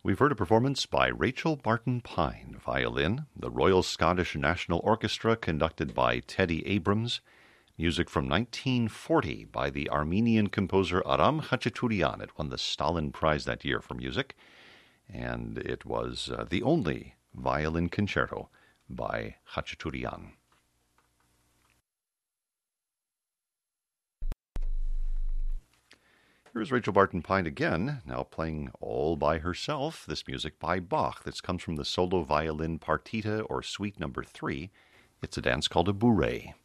We've heard a performance by Rachel Barton Pine, violin, the Royal Scottish National Orchestra conducted by Teddy Abrams, music from 1940 by the Armenian composer Aram Khachaturian. It won the Stalin Prize that year for music, and it was the only violin concerto by Khachaturian. Here's Rachel Barton Pine again, now playing all by herself, this music by Bach. This comes from the solo violin partita, or suite number 3. It's a dance called a bourrée.